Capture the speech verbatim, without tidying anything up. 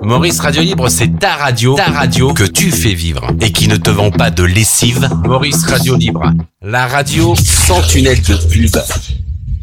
Maurice Radio Libre, c'est ta radio, ta radio que tu fais vivre et qui ne te vend pas de lessive. Maurice Radio Libre, la radio sans tunnel de pub.